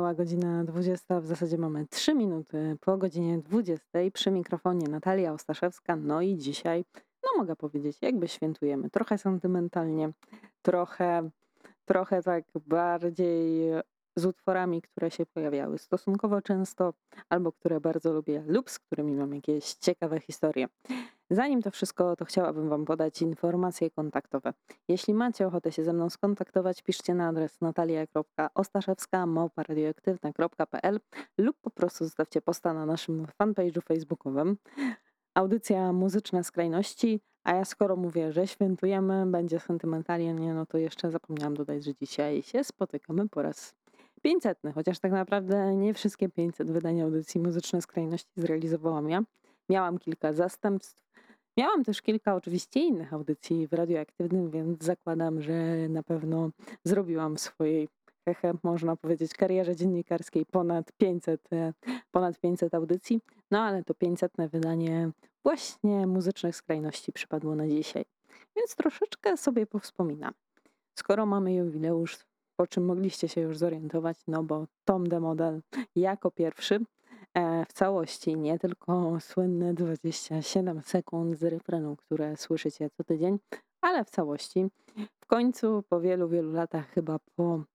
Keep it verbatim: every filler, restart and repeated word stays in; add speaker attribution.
Speaker 1: Minęła godzina dwudziesta, w zasadzie mamy trzy minuty po godzinie dwudziestej. Przy mikrofonie Natalia Ostaszewska. No i dzisiaj, no mogę powiedzieć, jakby świętujemy. Trochę sentymentalnie, trochę, trochę tak bardziej z utworami, które się pojawiały stosunkowo często, albo które bardzo lubię, lub z którymi mam jakieś ciekawe historie. Zanim to wszystko, to chciałabym Wam podać informacje kontaktowe. Jeśli macie ochotę się ze mną skontaktować, piszcie na adres natalia kropka ostaszewska małpa radioaktywna kropka pe el lub po prostu zostawcie posta na naszym fanpage'u facebookowym. Audycja Muzyczne Skrajności, a ja skoro mówię, że świętujemy, będzie sentymentalnie, no to jeszcze zapomniałam dodać, że dzisiaj się spotykamy po raz pięćsetny, chociaż tak naprawdę nie wszystkie pięćset wydań audycji Muzyczne Skrajności zrealizowałam ja. Miałam kilka zastępstw. Miałam też kilka oczywiście innych audycji w radioaktywnym, więc zakładam, że na pewno zrobiłam w swojej, hehe, można powiedzieć, karierze dziennikarskiej ponad pięćset, e, ponad pięćset audycji. No ale to pięćsetne wydanie właśnie Muzycznych Skrajności przypadło na dzisiaj. Więc troszeczkę sobie powspominam. Skoro mamy jubileusz, po czym mogliście się już zorientować, no bo Tom de Model jako pierwszy e, w całości, nie tylko słynne dwadzieścia siedem sekund z refrenu, które słyszycie co tydzień, ale w całości. W końcu po wielu, wielu latach, chyba po